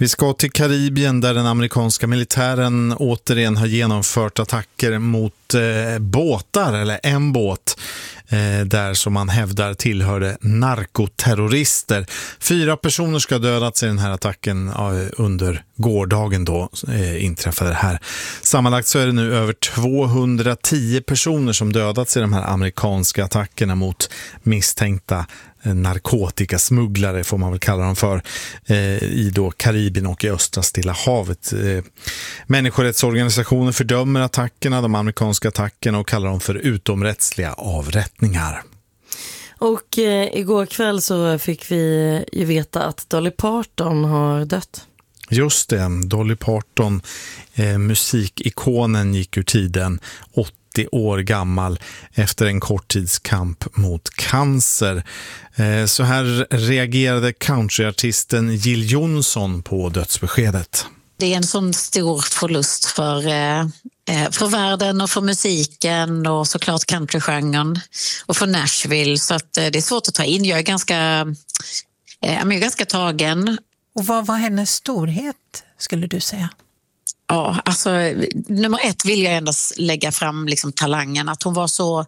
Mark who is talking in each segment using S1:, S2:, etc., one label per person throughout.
S1: Vi ska till Karibien där den amerikanska militären återigen har genomfört attacker mot båtar, eller en båt där som man hävdar tillhörde narkoterrorister. 4 personer ska ha dödats i den här attacken under gårdagen då inträffade det här. Sammanlagt så är det nu över 210 personer som dödats i de här amerikanska attackerna mot misstänkta narkotikasmugglare får man väl kalla dem för i då Karibien och i östra Stilla havet. Människorättsorganisationer fördömer attackerna, de amerikanska attackerna, och kallar dem för utomrättsliga avrättningar. Och
S2: igår kväll så fick vi ju veta att Dolly Parton har dött.
S1: Just det, Dolly Parton, musikikonen, gick ur tiden 80 år gammal efter en korttidskamp mot cancer. Så här reagerade countryartisten Jill Johnson på dödsbeskedet.
S3: Det är en sån stor förlust för världen och för musiken och såklart countrygenren och för Nashville, så att det är svårt att ta in. Jag är ganska tagen.
S4: Och vad var hennes storhet, skulle du säga?
S3: Ja, alltså nummer 1 vill jag endast lägga fram liksom talangen, att hon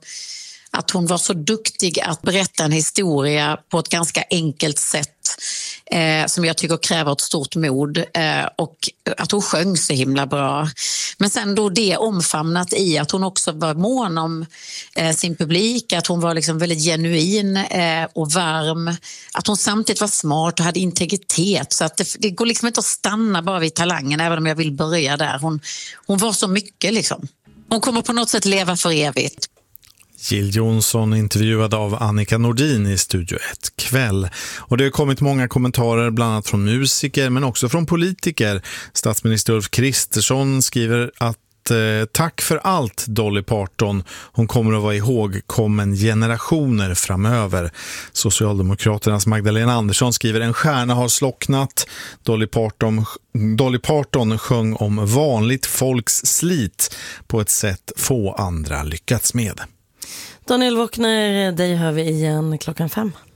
S3: var så duktig att berätta en historia på ett ganska enkelt sätt som jag tycker kräver ett stort mod, och att hon sjöng så himla bra. Men sen då det omfamnat i att hon också var mån om sin publik, att hon var liksom väldigt genuin och varm, att hon samtidigt var smart och hade integritet, så att det går liksom inte att stanna bara vid talangen, även om jag vill börja där. Hon var så mycket liksom. Hon kommer på något sätt leva för evigt.
S1: Jill Johnson intervjuad av Annika Nordin i Studio 1 kväll. Och det har kommit många kommentarer, bland annat från musiker men också från politiker. Statsminister Ulf Kristersson skriver att tack för allt Dolly Parton. Hon kommer att vara ihågkommen generationer framöver. Socialdemokraternas Magdalena Andersson skriver: en stjärna har slocknat. Dolly Parton sjöng om vanligt folks slit på ett sätt få andra lyckats med.
S2: Daniel Wockner, dig hör vi igen 5:00.